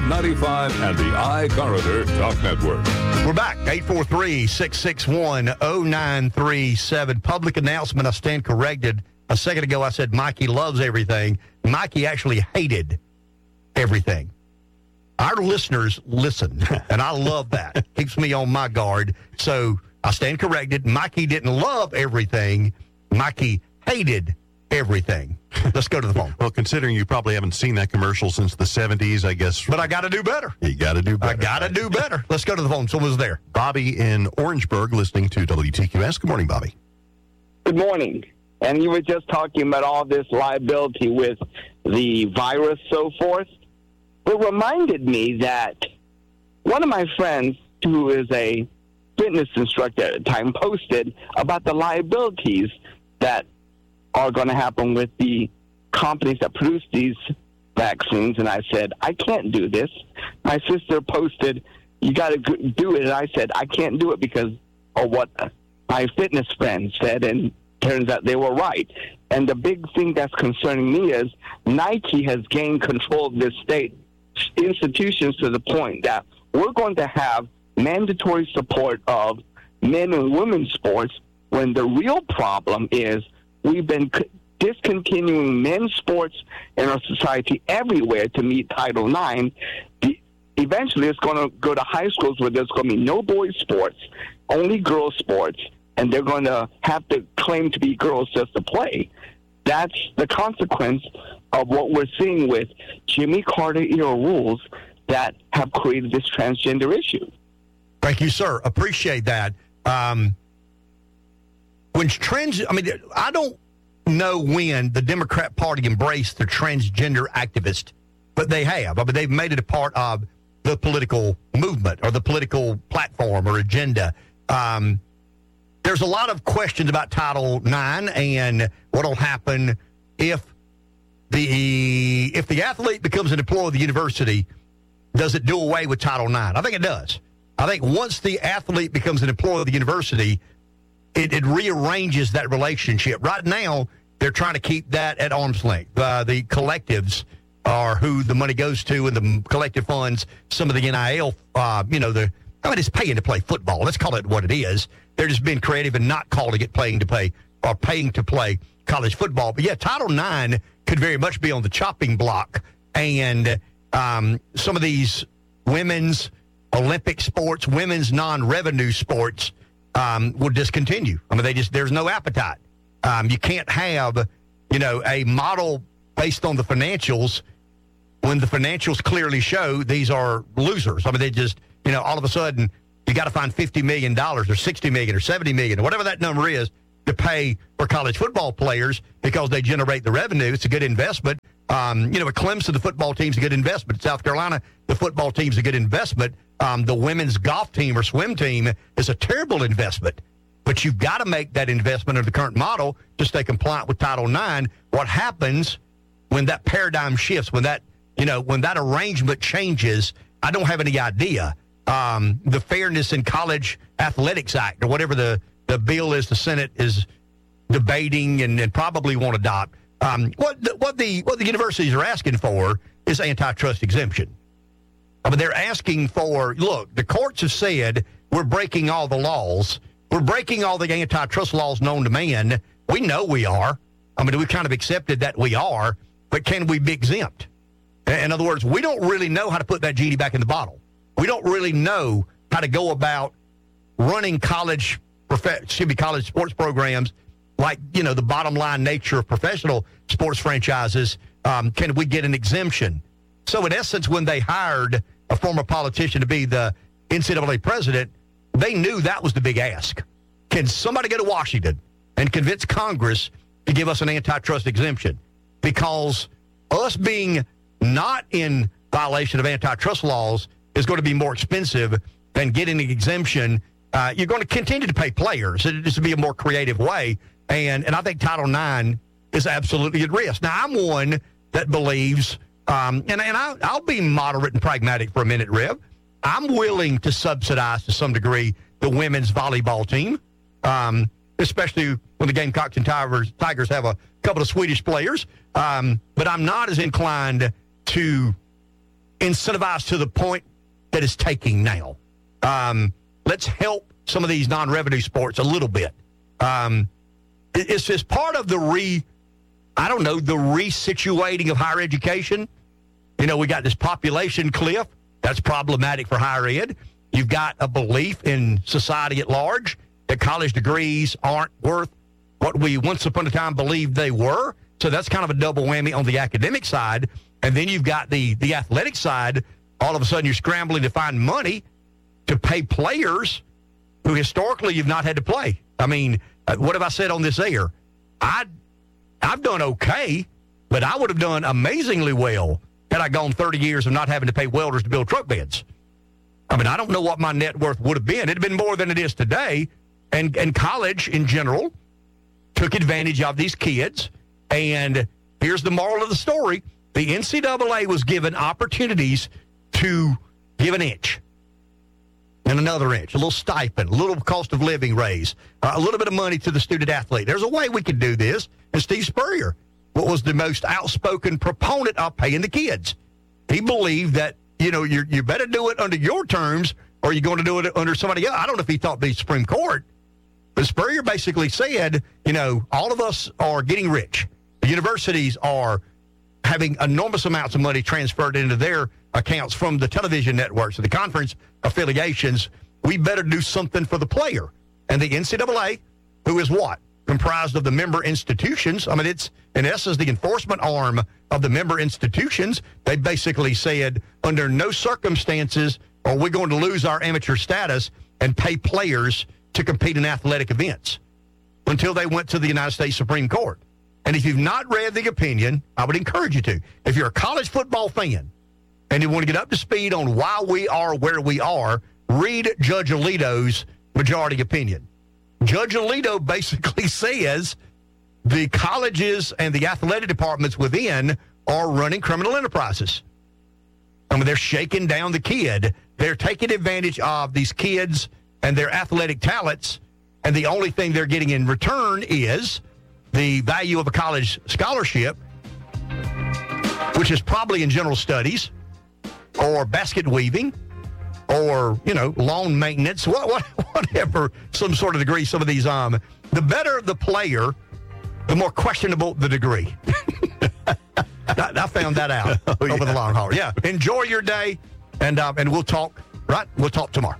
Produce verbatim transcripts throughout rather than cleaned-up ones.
ninety-five and the iCorridor Talk Network. We're back. eight four three, six six one, zero nine three seven. Public announcement. I stand corrected. A second ago, I said Mikey loves everything. Mikey actually hated everything. Our listeners listen, and I love that. Keeps me on my guard. So I stand corrected. Mikey didn't love everything. Mikey hated everything. Let's go to the phone. Well, considering you probably haven't seen that commercial since the seventies, I guess. But I got to do better. You got to do better. I got to do better. Let's go to the phone. Someone's there. Bobby in Orangeburg listening to W T Q S. Good morning, Bobby. Good morning. And you were just talking about all this liability with the virus, so forth. It reminded me that one of my friends, who is a fitness instructor at the time, posted about the liabilities that are going to happen with the companies that produce these vaccines. And I said, I can't do this. My sister posted, you got to do it. And I said, I can't do it because of what my fitness friend said. And turns out they were right. And the big thing that's concerning me is Nike has gained control of this state institutions to the point that we're going to have mandatory support of men and women's sports when the real problem is we've been c- discontinuing men's sports in our society everywhere to meet Title nine. The, eventually it's going to go to high schools where there's going to be no boys sports, only girls sports, and they're going to have to claim to be girls just to play. That's the consequence of what we're seeing with Jimmy Carter-era rules that have created this transgender issue. Thank you, sir. Appreciate that. Um, when trans, I mean, I don't know when the Democrat Party embraced the transgender activist, but they have. I mean, they've made it a part of the political movement or the political platform or agenda. Um, there's a lot of questions about Title nine and what will happen if the if the athlete becomes an employee of the university. Does it do away with Title nine? I think it does. I think once the athlete becomes an employee of the university, it, it rearranges that relationship. Right now, they're trying to keep that at arm's length. Uh, the collectives are who the money goes to, and the collective funds, some of the N I L, uh, you know, the I mean, it's paying to play football. Let's call it what it is. They're just being creative and not calling it paying to pay or paying to play college football. But, yeah, Title nine could very much be on the chopping block. And um, some of these women's Olympic sports, women's non-revenue sports um, will discontinue. I mean, they just there's no appetite. Um, you can't have, you know, a model based on the financials when the financials clearly show these are losers. I mean, they just, you know, all of a sudden you got to find fifty million dollars or sixty million dollars or seventy million dollars or whatever that number is to pay for college football players because they generate the revenue. It's a good investment. Um, you know, at Clemson, the football team's a good investment. At South Carolina, the football team's a good investment. Um, the women's golf team or swim team is a terrible investment. But you've got to make that investment under the current model to stay compliant with Title nine. What happens when that paradigm shifts, when that, you know, when that arrangement changes, I don't have any idea. Um, the Fairness in College Athletics Act, or whatever the, the bill is the Senate is debating and, and probably won't adopt. Um, what the, what the what the universities are asking for is antitrust exemption. I mean, they're asking for, look, the courts have said we're breaking all the laws. We're breaking all the antitrust laws known to man. We know we are. I mean, we've kind of accepted that we are, but can we be exempt? In other words, we don't really know how to put that genie back in the bottle. We don't really know how to go about running college, excuse me, college sports programs like, you know, the bottom line nature of professional sports franchises. Um, can we get an exemption? So in essence, when they hired a former politician to be the N C double A president, they knew that was the big ask. Can somebody go to Washington and convince Congress to give us an antitrust exemption? Because us being not in violation of antitrust laws is going to be more expensive than getting an exemption. Uh, you're going to continue to pay players. It'll just be a more creative way. And and I think Title nine is absolutely at risk. Now, I'm one that believes, um, and, and I, I'll be moderate and pragmatic for a minute, Rev. I'm willing to subsidize to some degree the women's volleyball team, um, especially when the Gamecocks and Tigers, Tigers have a couple of Swedish players. Um, but I'm not as inclined to incentivized to the point that it's taking now. Um, let's help some of these non-revenue sports a little bit. Um, it, it's just part of the re, I don't know, the resituating of higher education. You know, we got this population cliff. That's problematic for higher ed. You've got a belief in society at large that college degrees aren't worth what we once upon a time believed they were. So that's kind of a double whammy on the academic side. And then you've got the, the athletic side. All of a sudden you're scrambling to find money to pay players who historically you've not had to play. I mean, what have I said on this air? I, I've done okay, but I would have done amazingly well had I gone thirty years of not having to pay welders to build truck beds. I mean, I don't know what my net worth would have been. It'd have been more than it is today. And, and college in general took advantage of these kids. And here's the moral of the story. The N C double A was given opportunities to give an inch and another inch, a little stipend, a little cost of living raise, uh, a little bit of money to the student athlete. There's a way we could do this. And Steve Spurrier, what was the most outspoken proponent of paying the kids. He believed that, you know, you you better do it under your terms or you're going to do it under somebody else. I don't know if he thought the Supreme Court, but Spurrier basically said, you know, all of us are getting rich. The universities are having enormous amounts of money transferred into their accounts from the television networks and the conference affiliations. We better do something for the player. And the N C double A, who is what? Comprised of the member institutions. I mean, it's, in essence, the enforcement arm of the member institutions. They basically said, under no circumstances are we going to lose our amateur status and pay players to compete in athletic events until they went to the United States Supreme Court. And if you've not read the opinion, I would encourage you to. If you're a college football fan and you want to get up to speed on why we are where we are, read Judge Alito's majority opinion. Judge Alito basically says the colleges and the athletic departments within are running criminal enterprises. I mean, they're shaking down the kid. They're taking advantage of these kids and their athletic talents, and the only thing they're getting in return is the value of a college scholarship, which is probably in general studies or basket weaving or, you know, lawn maintenance, what, what, whatever, some sort of degree, some of these, um, the better the player, the more questionable the degree. I, I found that out oh, over yeah. the long haul. Yeah. Enjoy your day, and uh, and we'll talk, right? We'll talk tomorrow.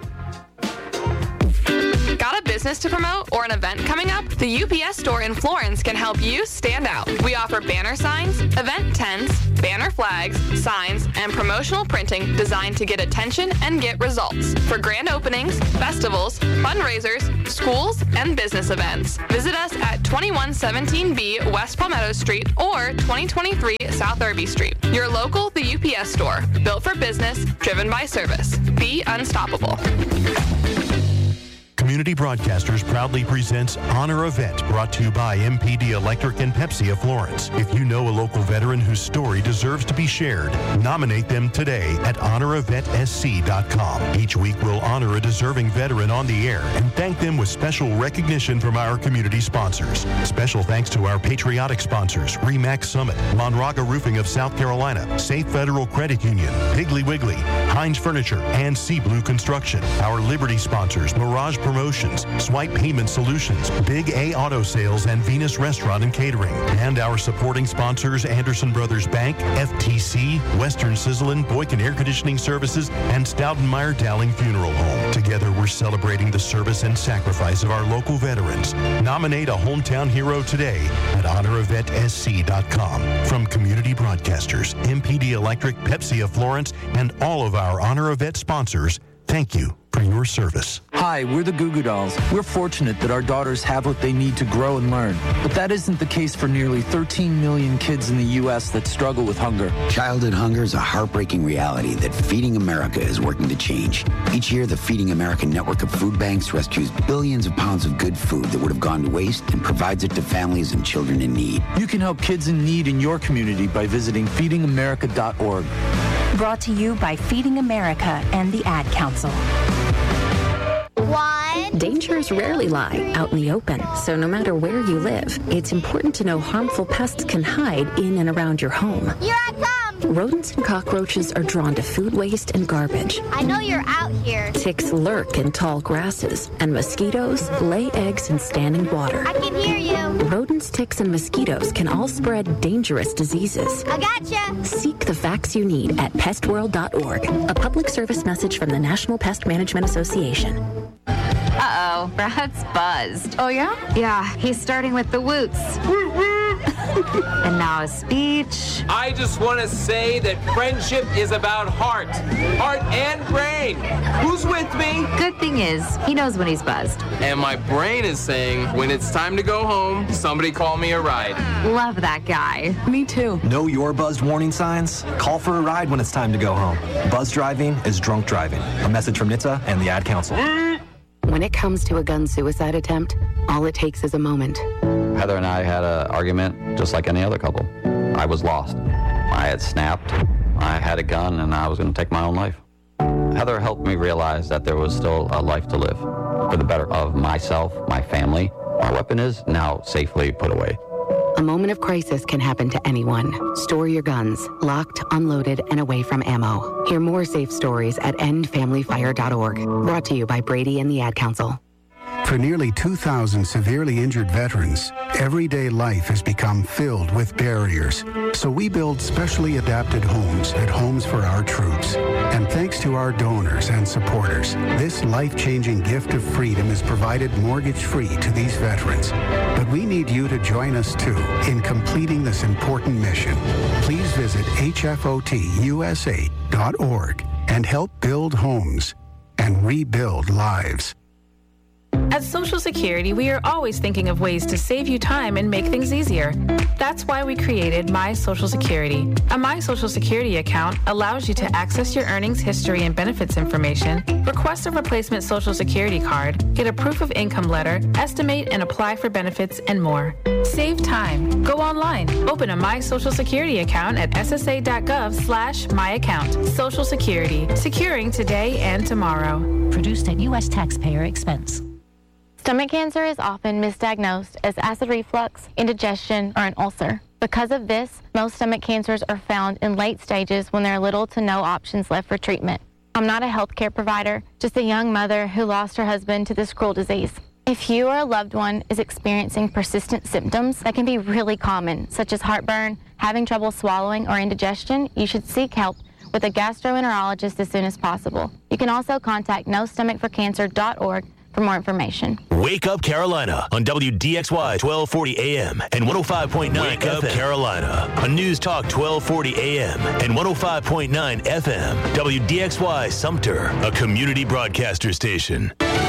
Got a business to promote or an event coming up? The U P S store in Florence can help you stand out. We offer banner signs, event tents, banner flags, signs, and promotional printing designed to get attention and get results for grand openings, festivals, fundraisers, schools, and business events. Visit us at twenty-one seventeen B West Palmetto Street or twenty twenty-three South Irby Street. Your local The U P S store, built for business, driven by service. Be unstoppable. Community Broadcasters proudly presents Honor Event, brought to you by M P D Electric and Pepsi of Florence. If you know a local veteran whose story deserves to be shared, nominate them today at honor event s c dot com. Each week we'll honor a deserving veteran on the air and thank them with special recognition from our community sponsors. Special thanks to our patriotic sponsors, Remax Summit, Monraga Roofing of South Carolina, Safe Federal Credit Union, Piggly Wiggly, Heinz Furniture, and Sea Blue Construction. Our Liberty sponsors, Mirage Promotions, Swipe Payment Solutions, Big A Auto Sales, and Venus Restaurant and Catering. And our supporting sponsors, Anderson Brothers Bank, F T C, Western Sizzlin, Boykin Air Conditioning Services, and Stoutenmeyer Dowling Funeral Home. Together, we're celebrating the service and sacrifice of our local veterans. Nominate a hometown hero today at honor event s c dot com. From Community Broadcasters, M P D Electric, Pepsi of Florence, and all of our Honor Event sponsors, thank you for your service. Hi, we're the Goo Goo Dolls. We're fortunate that our daughters have what they need to grow and learn. But that isn't the case for nearly thirteen million kids in the U S that struggle with hunger. Childhood hunger is a heartbreaking reality that Feeding America is working to change. Each year, the Feeding America network of food banks rescues billions of pounds of good food that would have gone to waste and provides it to families and children in need. You can help kids in need in your community by visiting feeding america dot org. Brought to you by Feeding America and the Ad Council. One. Dangers rarely lie out in the open, so no matter where you live, it's important to know harmful pests can hide in and around your home. Here I come! Rodents and cockroaches are drawn to food waste and garbage. I know you're out here. Ticks lurk in tall grasses, and mosquitoes lay eggs in standing water. I can hear you. Rodents, ticks, and mosquitoes can all spread dangerous diseases. I gotcha. Seek the facts you need at pest world dot org. A public service message from the National Pest Management Association. Uh-oh, Brad's buzzed. Oh, yeah? Yeah, he's starting with the woots. And now a speech. I just want to say that friendship is about heart. Heart and brain. Who's with me? Good thing is, he knows when he's buzzed. And my brain is saying, when it's time to go home, somebody call me a ride. Love that guy. Me too. Know your buzzed warning signs? Call for a ride when it's time to go home. Buzz driving is drunk driving. A message from N H T S A and the Ad Council. When it comes to a gun suicide attempt, all it takes is a moment. Heather and I had an argument just like any other couple. I was lost. I had snapped. I had a gun, and I was going to take my own life. Heather helped me realize that there was still a life to live for the better of myself, my family. My weapon is now safely put away. A moment of crisis can happen to anyone. Store your guns, locked, unloaded, and away from ammo. Hear more safe stories at end family fire dot org. Brought to you by Brady and the Ad Council. For nearly two thousand severely injured veterans, everyday life has become filled with barriers. So we build specially adapted homes at Homes for Our Troops. And thanks to our donors and supporters, this life-changing gift of freedom is provided mortgage-free to these veterans. But we need you to join us, too, in completing this important mission. Please visit H F O T U S A dot org and help build homes and rebuild lives. At Social Security, we are always thinking of ways to save you time and make things easier. That's why we created My Social Security. A My Social Security account allows you to access your earnings history and benefits information, request a replacement Social Security card, get a proof of income letter, estimate and apply for benefits, and more. Save time. Go online. Open a My Social Security account at S S A dot gov slash my account. Social Security. Securing today and tomorrow. Produced at U S taxpayer expense. Stomach cancer is often misdiagnosed as acid reflux, indigestion, or an ulcer. Because of this, most stomach cancers are found in late stages when there are little to no options left for treatment. I'm not a healthcare provider, just a young mother who lost her husband to this cruel disease. If you or a loved one is experiencing persistent symptoms that can be really common, such as heartburn, having trouble swallowing, or indigestion, you should seek help with a gastroenterologist as soon as possible. You can also contact no stomach for cancer dot org for more information. Wake Up Carolina on W D X Y twelve forty A M and one oh five point nine Wake Up Carolina on News Talk twelve forty A M and one oh five point nine F M. W D X Y Sumter, a community broadcaster station.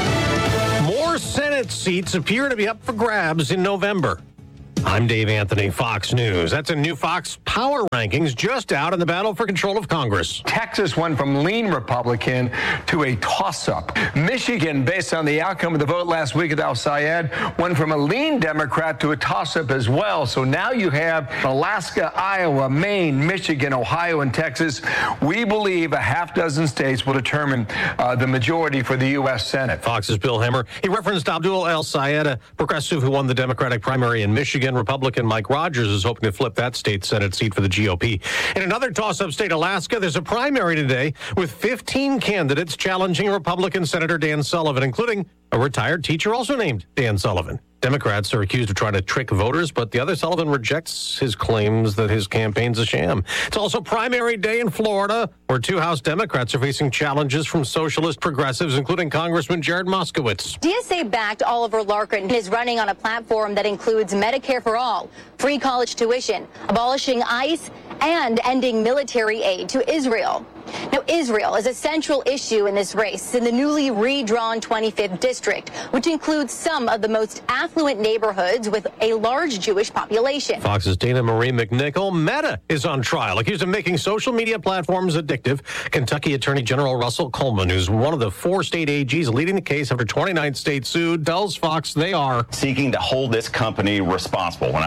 More Senate seats appear to be up for grabs in November. I'm Dave Anthony, Fox News. That's a new Fox Power Rankings just out in the battle for control of Congress. Texas went from lean Republican to a toss-up. Michigan, based on the outcome of the vote last week at Al Sayed, went from a lean Democrat to a toss-up as well. So now you have Alaska, Iowa, Maine, Michigan, Ohio, and Texas. We believe a half dozen states will determine uh, the majority for the U S Senate. Fox's Bill Hemmer. He referenced Abdul El Sayed, a progressive who won the Democratic primary in Michigan. Republican Mike Rogers is hoping to flip that state Senate seat for the G O P. In another toss-up state, Alaska, there's a primary today with fifteen candidates challenging Republican Senator Dan Sullivan, including a retired teacher also named Dan Sullivan. Democrats are accused of trying to trick voters, but the other Sullivan rejects his claims that his campaign's a sham. It's also primary day in Florida, where two House Democrats are facing challenges from socialist progressives, including Congressman Jared Moskowitz. D S A-backed Oliver Larkin is running on a platform that includes Medicare for all, free college tuition, abolishing ICE, and ending military aid to Israel. Now, Israel is a central issue in this race in the newly redrawn twenty-fifth district, which includes some of the most affluent neighborhoods with a large Jewish population. Fox's Dana Marie McNichol. Meta is on trial, accused of making social media platforms addictive. Kentucky Attorney General Russell Coleman, who's one of the four state A Gs leading the case after twenty-nine states sued, tells Fox they are seeking to hold this company responsible. When I say Meta,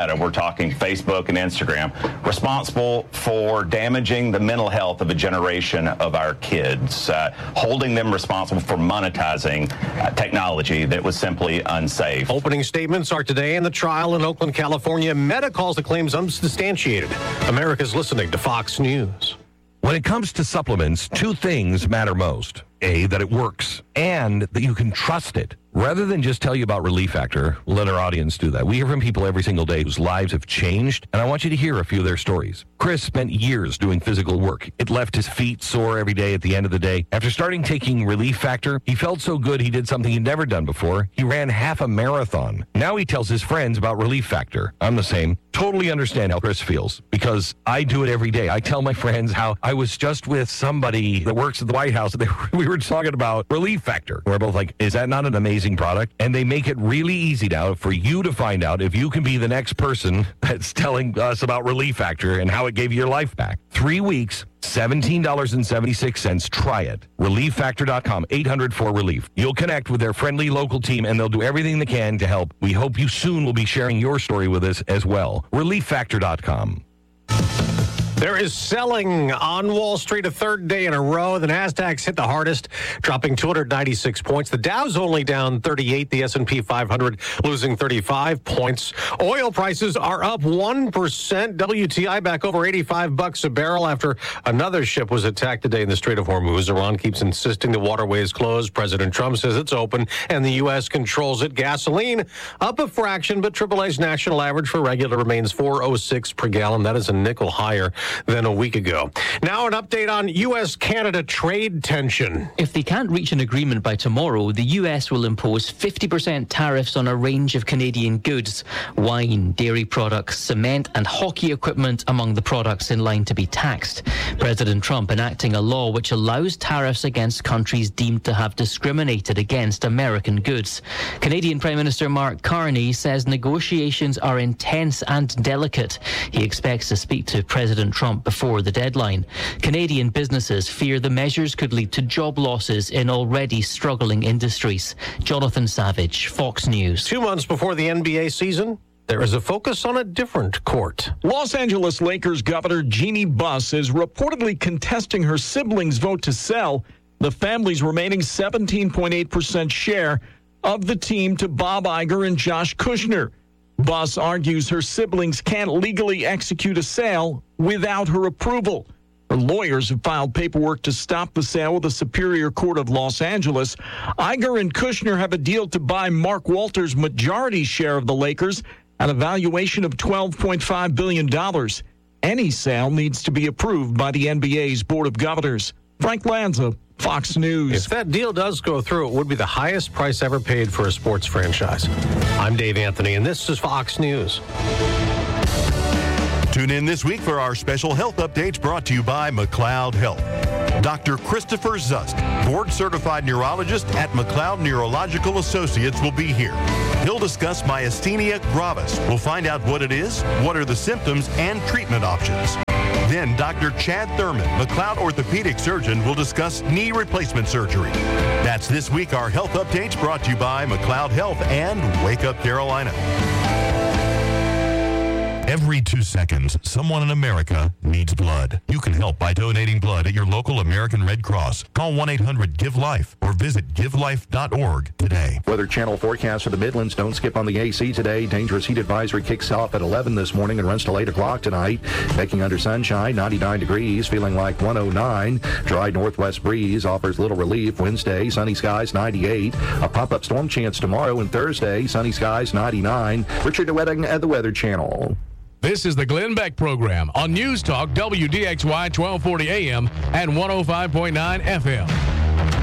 Meta, we're talking Facebook and Instagram, responsible for damaging the mental health of a generation of our kids, uh, holding them responsible for monetizing uh, technology that was simply unsafe. Opening statements are today in the trial in Oakland, California. Meta calls the claims unsubstantiated. America's listening to Fox News. When it comes to supplements, two things matter most. A, that it works, and that you can trust it. Rather than just tell you about Relief Factor, let our audience do that. We hear from people every single day whose lives have changed, and I want you to hear a few of their stories. Chris spent years doing physical work. It left his feet sore every day at the end of the day. After starting taking Relief Factor, he felt so good he did something he'd never done before. He ran half a marathon. Now he tells his friends about Relief Factor. I'm the same. Totally understand how Chris feels, because I do it every day. I tell my friends how I was just with somebody that works at the White House, and they, we were talking about Relief Factor. We're both like, is that not an amazing product? And they make it really easy now for you to find out if you can be the next person that's telling us about Relief Factor and how it gave you your life back. Three weeks, seventeen dollars and seventy-six cents. Try it. relief factor dot com, eight hundred four relief. You'll connect with their friendly local team, and they'll do everything they can to help. We hope you soon will be sharing your story with us as well. relief factor dot com. There is selling on Wall Street a third day in a row. The Nasdaq's hit the hardest, dropping two hundred ninety-six points. The Dow's only down thirty-eight. The S and P five hundred losing thirty-five points. Oil prices are up one percent. W T I back over eighty-five bucks a barrel after another ship was attacked today in the Strait of Hormuz. Iran keeps insisting the waterway is closed. President Trump says it's open and the U S controls it. Gasoline up a fraction, but triple A's national average for regular remains four oh six per gallon. That is a nickel higher than a week ago. Now an update on U S Canada trade tension. If they can't reach an agreement by tomorrow, the U S will impose fifty percent tariffs on a range of Canadian goods. Wine, dairy products, cement and hockey equipment among the products in line to be taxed. President Trump enacting a law which allows tariffs against countries deemed to have discriminated against American goods. Canadian Prime Minister Mark Carney says negotiations are intense and delicate. He expects to speak to President Trump before the deadline. Canadian businesses fear the measures could lead to job losses in already struggling industries. Jonathan Savage, Fox News. Two months before the N B A season, there is a focus on a different court. Los Angeles Lakers Governor Jeannie Buss is reportedly contesting her siblings' vote to sell the family's remaining seventeen point eight percent share of the team to Bob Iger and Josh Kushner. Buss argues her siblings can't legally execute a sale without her approval. Her lawyers have filed paperwork to stop the sale with the Superior Court of Los Angeles. Iger and Kushner have a deal to buy Mark Walters' majority share of the Lakers at a valuation of twelve point five billion dollars. Any sale needs to be approved by the N B A's Board of Governors. Frank Lanza, Fox News. If that deal does go through, it would be the highest price ever paid for a sports franchise. I'm Dave Anthony, and this is Fox News. Tune in this week for our special health updates brought to you by McLeod Health. Doctor Christopher Zust, board-certified neurologist at McLeod Neurological Associates, will be here. He'll discuss myasthenia gravis. We'll find out what it is, what are the symptoms, and treatment options. Then Doctor Chad Thurman, McLeod orthopedic surgeon, will discuss knee replacement surgery. That's this week our health updates brought to you by McLeod Health and Wake Up Carolina. Every two seconds, someone in America needs blood. You can help by donating blood at your local American Red Cross. Call one eight hundred give life or visit give life dot org today. Weather Channel forecast for the Midlands. Don't skip on the A C today. Dangerous heat advisory kicks off at eleven this morning and runs till eight o'clock tonight. Making under sunshine, ninety-nine degrees, feeling like one oh nine. Dry northwest breeze offers little relief. Wednesday, sunny skies, ninety-eight. A pop-up storm chance tomorrow, and Thursday, sunny skies, ninety-nine. Richard DeWetting at the Weather Channel. This is the Glenn Beck Program on News Talk W D X Y twelve forty A M and one oh five point nine F M.